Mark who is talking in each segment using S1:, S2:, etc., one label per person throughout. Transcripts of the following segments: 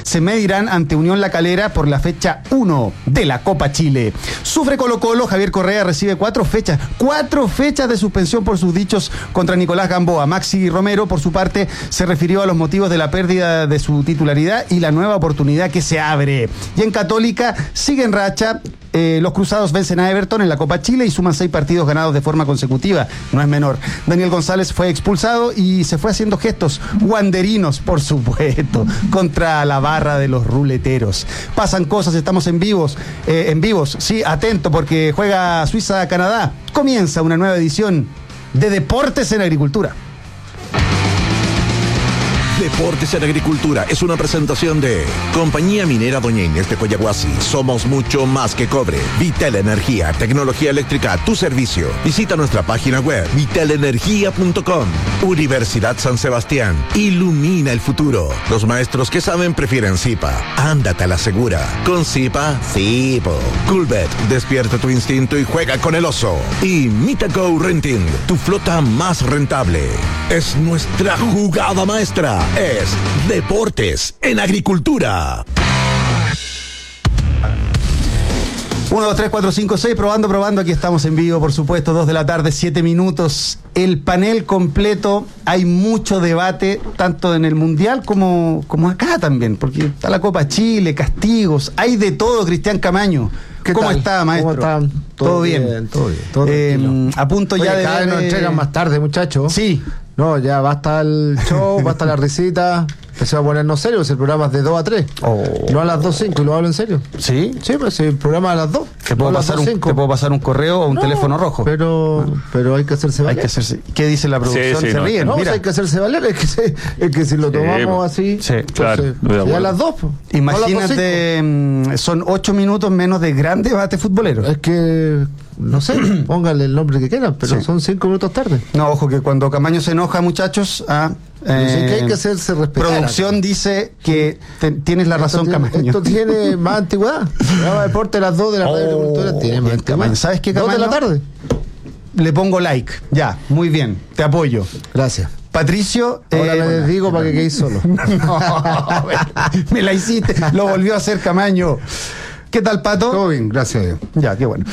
S1: se medirán ante Unión La Calera por la fecha 1 de la Copa Chile. Sufre Colo-Colo, Javier Correa recibe 4 fechas de suspensión por sus dichos contra Nicolás Gamboa. Maxi Romero, por su parte, se refirió a los motivos de la pérdida de su titularidad y la nueva oportunidad que se abre. Y en Católica sigue en racha. Los Cruzados vencen a Everton en la Copa Chile y suman 6 partidos ganados de forma consecutiva. No es menor. Daniel González fue expulsado y se fue haciendo gestos wanderinos, por supuesto, contra la barra de los ruleteros. Pasan cosas, estamos en vivos, sí, atento, porque juega Suiza-Canadá. Comienza una nueva edición de Deportes en Agricultura.
S2: Deportes en Agricultura es una presentación de Compañía Minera Doña Inés de Coyahuasi. Somos mucho más que cobre. Vital Energía, tecnología eléctrica a tu servicio. Visita nuestra página web vitalenergia.com. Universidad San Sebastián. Ilumina el futuro. Los maestros que saben prefieren Zipa. Ándate a la segura. Con Zipa, Zipo. Coolbet, despierta tu instinto y juega con el oso. Y Mitaco Renting, tu flota más rentable. Es nuestra jugada maestra. Es Deportes en Agricultura.
S1: 1, 2, 3, 4, 5, 6, probando. Aquí estamos en vivo, por supuesto, 2 de la tarde, 7 minutos. El panel completo, hay mucho debate, tanto en el Mundial como acá también, porque está la Copa Chile, castigos, hay de todo, Cristian Camaño. ¿Cómo está, maestro?
S3: ¿Cómo están?
S1: ¿Todo bien?
S3: Todo bien.
S1: A punto. Oye,
S3: ya de cada vez nos entregan más tarde, muchachos.
S1: Sí.
S3: No, ya basta el show, basta la risita. Se va a ponernos serios, el programa es de 2 a 3. No a las 2:05, y lo hablo en serio.
S1: ¿Sí?
S3: Sí, pues el programa a las 2.
S1: ¿Te puedo pasar un correo o un teléfono rojo?
S3: Pero hay que hacerse valer.
S1: ¿Qué dice la producción?
S4: Sí,
S1: se ríen.
S3: No,
S1: mira.
S3: Hay que hacerse valer. Es que si lo tomamos así.
S1: Sí,
S4: claro.
S3: Ya a las 2.
S1: Imagínate, son 8 minutos menos de gran debate futbolero.
S3: Es que, no sé, pónganle el nombre que quieran, pero son 5 minutos tarde.
S1: No, ojo, que cuando Camaño se enoja, muchachos,
S3: que hay que hacerse respetar.
S1: Producción dice que tienes la razón, Camaño.
S3: Esto tiene más antigüedad. El deporte a las 2 de la radio Agricultura tiene más antigüedad.
S1: ¿Sabes qué, Camaño?
S3: 2 de la tarde.
S1: Le pongo like. Ya, muy bien. Te apoyo.
S3: Gracias.
S1: Patricio.
S3: Ahora les digo para que quedéis solo.
S1: Me la hiciste. Lo volvió a hacer Camaño. ¿Qué tal, Pato?
S5: Todo bien, gracias a Dios.
S1: Ya, qué bueno.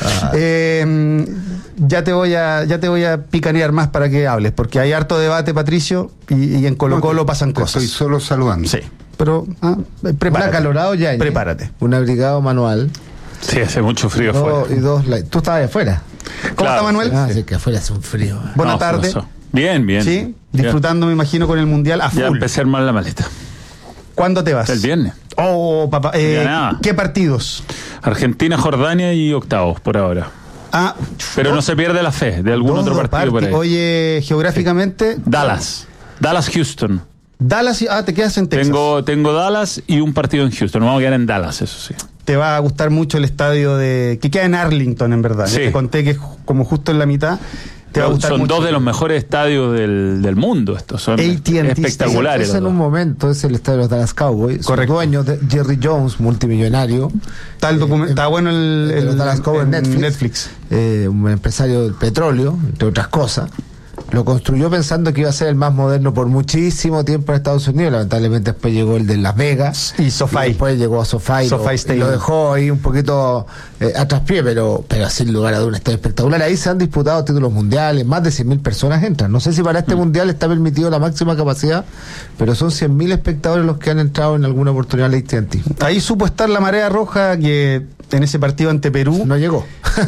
S1: Ya te voy a picanear más para que hables, porque hay harto debate, Patricio, y en Colo-Colo pasan cosas.
S5: Estoy solo saludando.
S1: Sí, pero prepárate.
S3: Un acalorado ya.
S1: Prepárate.
S3: Un abrigado manual.
S4: Sí, hace mucho frío afuera.
S3: Y 2 light. Tú estabas afuera.
S1: ¿Cómo está, Manuel?
S3: Sí, que afuera hace un frío.
S1: Buenas tardes.
S4: Bien.
S1: Sí, disfrutando, me imagino, con el Mundial a full.
S4: Ya empecé a armar la maleta.
S1: ¿Cuándo te vas?
S4: El viernes.
S1: Oh, papá. ¿Qué partidos?
S4: Argentina, Jordania y octavos por ahora. Pero no se pierde la fe de algún otro partido por ahí.
S1: Oye, geográficamente.
S4: Dallas, Houston.
S1: Dallas, te quedas en Texas.
S4: Tengo Dallas y un partido en Houston. Vamos a quedar en Dallas, eso sí.
S1: Te va a gustar mucho el estadio que queda en Arlington, en verdad.
S4: Sí.
S1: Te conté que es como justo en la mitad. Te va a gustar
S4: son
S1: mucho.
S4: 2 de los mejores estadios del mundo. Estos son espectaculares.
S3: Es en un momento, es el estadio de los Dallas Cowboys.
S1: Correcto.
S3: Dueño de Jerry Jones, multimillonario.
S1: Está bueno
S3: de los Dallas Cowboys en Netflix. Un empresario del petróleo, entre otras cosas. Lo construyó pensando que iba a ser el más moderno por muchísimo tiempo en Estados Unidos. Lamentablemente después llegó el de Las Vegas
S1: y SoFi.
S3: Después llegó a SoFi y lo dejó ahí un poquito a traspié, pero sin lugar a dudas un estadio espectacular. Ahí se han disputado títulos mundiales, más de 100.000 personas entran. No sé si para este mundial está permitido la máxima capacidad, pero son 100.000 espectadores los que han entrado en alguna oportunidad al AT&T.
S1: Ahí supo estar la marea roja que en ese partido ante Perú
S3: no llegó.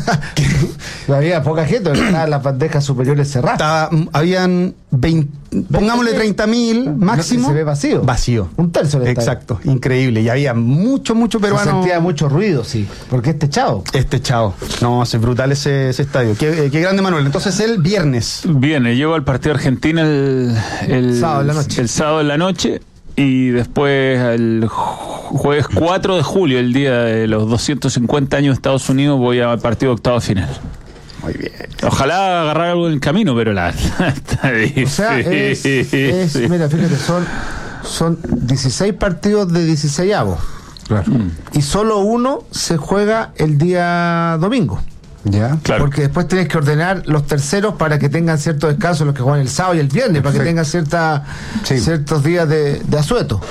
S3: Había poca gente, estaban las bandejas superiores cerradas.
S1: Habían 20, pongámosle 30.000 máximo.
S3: Se ve vacío. Un tercio del estadio.
S1: Exacto, increíble. Y había mucho peruano.
S3: Se sentía mucho ruido, sí. Porque es techado.
S1: No, es brutal ese estadio. Qué grande, Manuel. Entonces el viernes.
S4: Llego al partido de Argentina el sábado en la noche. Y después el jueves 4 de julio, el día de los 250 años de Estados Unidos, voy al partido de octavo final.
S1: Muy bien.
S4: Ojalá agarrar algo en el camino, pero está difícil.
S3: O sea, mira, fíjate, son 16 partidos de 16avos.
S5: Claro.
S3: Y solo uno se juega el día domingo.
S1: Ya,
S4: claro.
S3: Porque después tienes que ordenar los terceros para que tengan cierto descanso, los que juegan el sábado y el viernes, para que tengan ciertos días de asueto.
S5: Sí.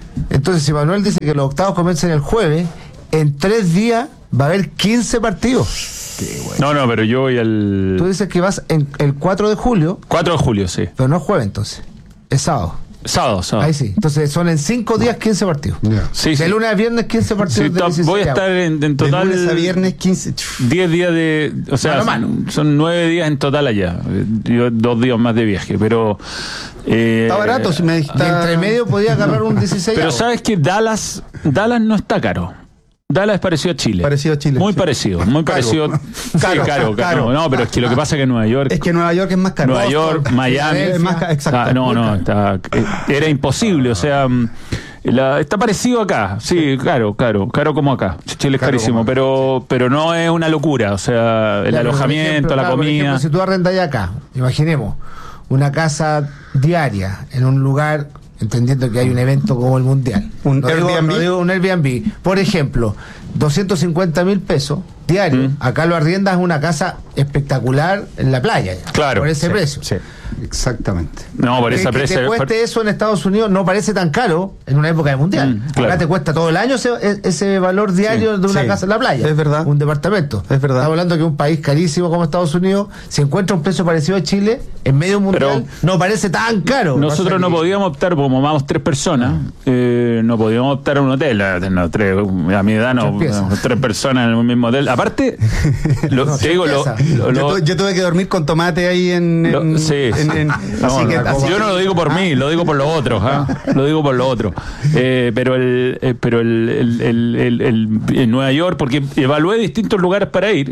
S3: Entonces, si Manuel dice que los octavos comienzan el jueves, en 3 días va a haber 15 partidos.
S4: No, pero yo voy al...
S3: Tú dices que vas en el 4 de julio.
S4: 4 de julio, sí.
S3: Pero no es jueves, entonces. Es sábado.
S4: Sábado.
S3: Ahí sí. Entonces son en 5 días 15 partidos.
S5: Yeah.
S4: Sí,
S3: de lunes a viernes 15 partidos.
S4: Sí, voy a estar en total...
S1: De lunes a viernes 15...
S4: 10 días de... O sea, son 9 días en total allá. Yo 2 días más de viaje, pero...
S1: está barato, si me dijiste...
S3: Entre medio podía agarrar un 16.
S4: Pero sabes que Dallas no está caro. Dallas es parecido a Chile.
S1: Parecido a Chile.
S4: Muy
S1: sí.
S4: parecido, muy parecido. Caro. No, pero es que lo que pasa es que Nueva York...
S1: Es que Nueva York es más caro.
S4: Nueva York, Miami...
S1: Es más caro, exacto.
S4: Era imposible, o sea... está parecido acá, sí, caro como acá. Chile es carísimo, pero no es una locura, o sea, el alojamiento, la comida.
S3: Por ejemplo, si tú arrendas acá, imaginemos, una casa diaria en un lugar, entendiendo que hay un evento como el Mundial.
S1: Un Airbnb.
S3: Un Airbnb. Por ejemplo, 250.000 pesos diarios. Acá lo arriendas una casa espectacular en la playa.
S4: Claro.
S3: Por ese precio.
S1: Sí.
S5: Exactamente.
S4: No, por esa presa.
S3: Que te cueste eso en Estados Unidos no parece tan caro en una época de mundial.
S4: Claro.
S3: Acá te cuesta todo el año ese valor diario de una casa en la playa.
S1: Es verdad.
S3: Un departamento.
S1: Es verdad.
S3: Estamos hablando que un país carísimo como Estados Unidos, si encuentra un precio parecido a Chile, en medio mundial, no parece tan caro.
S4: Nosotros no podíamos optar, como vamos 3 personas, no podíamos optar a un hotel. A mi edad, 3 personas en un mismo hotel. Aparte, te digo,
S1: yo tuve que dormir con tomate ahí
S4: yo no lo digo por mí, lo digo por los otros, lo digo por los otros. Pero en Nueva York, porque evalué distintos lugares para ir.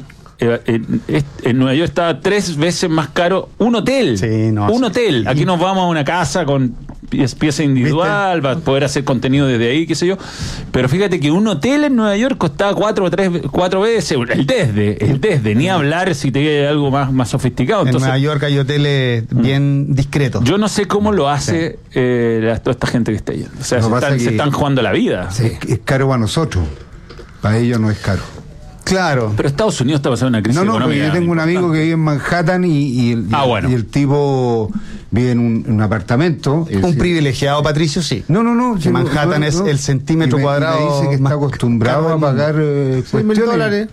S4: En Nueva York estaba 3 veces más caro un hotel.
S1: Sí,
S4: un hotel. Aquí nos vamos a una casa con pieza individual, va a poder hacer contenido desde ahí, qué sé yo. Pero fíjate que un hotel en Nueva York costaba 4 veces. El desde, ni hablar si te queda algo más sofisticado.
S1: En
S4: Entonces,
S1: Nueva York hay hoteles bien discretos.
S4: Yo no sé cómo lo hace toda esta gente que está yendo. O sea, se están jugando la vida.
S5: Sí. Es caro para nosotros. Para ellos no es caro.
S1: Claro.
S4: Pero Estados Unidos está pasando una crisis económica.
S5: Porque yo tengo un amigo que vive en Manhattan y el tipo vive en un apartamento.
S1: Un privilegiado, Patricio, sí.
S5: No.
S1: Manhattan es el centímetro cuadrado.
S5: Me dice que está acostumbrado a pagar $6,000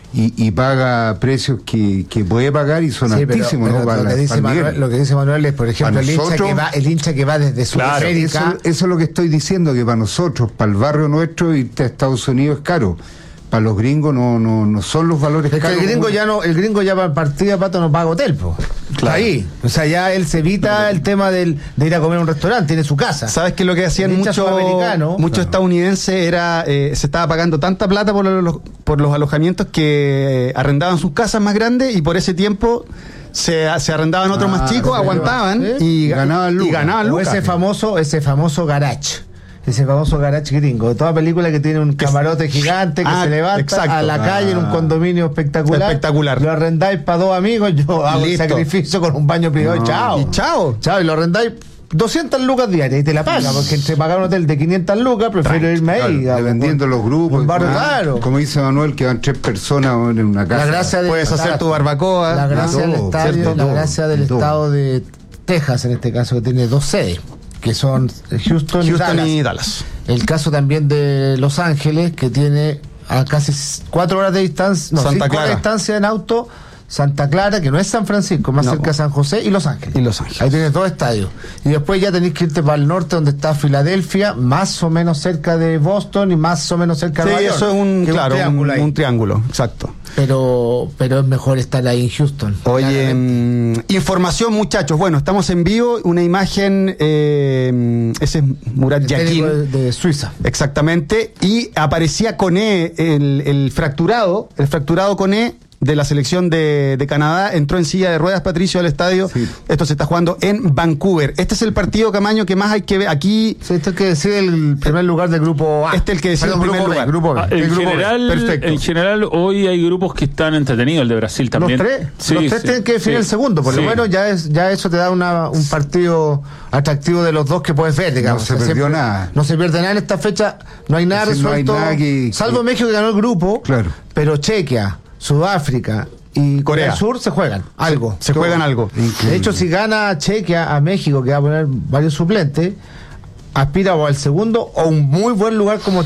S5: y paga precios que puede pagar y son altísimos.
S3: Pero lo que dice Manuel es, por ejemplo, el hincha que va desde Sudamérica.
S5: Eso es lo que estoy diciendo, que para nosotros, para el barrio nuestro, irte a Estados Unidos es caro. Para los gringos no son los valores caros.
S3: El gringo ya para partida, Pato, no paga hotel, Claro. Ahí. O sea, ya él se evita el tema de ir a comer a un restaurante, tiene su casa.
S1: ¿Sabes qué? Lo que hacían muchos estadounidenses era, se estaba pagando tanta plata por los alojamientos que arrendaban sus casas más grandes y por ese tiempo se arrendaban otros más chicos, aguantaban y ganaban lucas.
S3: O ese famoso garage. Ese famoso garage gringo, de toda película que tiene un camarote gigante que se levanta a la calle en un condominio espectacular. Lo arrendáis para 2 amigos, yo hago el sacrificio con un baño privado y chao, y lo arrendáis 200 lucas diarias y te la paga, porque entre pagar un hotel de 500 lucas prefiero irme ahí.
S5: Dependiendo los grupos.
S3: Un barrio claro.
S5: Como dice Manuel, que van 3 personas en una casa.
S1: Puedes hacer tu barbacoa.
S3: La gracia del estadio, la gracia del estado de Texas, en este caso, que tiene 2 sedes, que son Houston y Dallas. El caso también de Los Ángeles, que tiene a casi 4 horas de distancia, 5 horas de distancia en auto, Santa Clara, que no es San Francisco, más cerca de San José, y Los Ángeles. Ahí tienes 2 estadios. Y después ya tenés que irte para el norte, donde está Filadelfia, más o menos cerca de Boston y más o menos cerca de Nueva York.
S1: Eso es un triángulo, exacto.
S3: Pero es mejor estar ahí en Houston.
S1: Oye, información, muchachos. Bueno, estamos en vivo. Una imagen, ese es Murat Yakin
S3: de Suiza.
S1: Exactamente. Y aparecía Koné, el fracturado Koné de la selección de Canadá, entró en silla de ruedas, Patricio, al estadio. Sí. Esto se está jugando en Vancouver. Este es el partido, Camaño, que más hay que ver aquí.
S3: Sí, este es el que decide el primer lugar del grupo A.
S1: Este es el que decide el primer lugar.
S3: Grupo B.
S4: En general, hoy hay grupos que están entretenidos, el de Brasil también.
S3: Los tres tienen que definir el segundo, por lo menos ya eso te da un partido atractivo de los dos que puedes ver, digamos.
S5: No se perdió nada.
S3: No se pierde nada en esta fecha, no hay nada resuelto. No hay nada salvo México, que ganó el grupo,
S5: claro.
S3: Pero Chequia, Sudáfrica y Corea del Sur se juegan algo.
S1: Juegan algo.
S3: De hecho, si gana Chequia a México, que va a poner varios suplentes, aspira o al segundo o un muy buen lugar como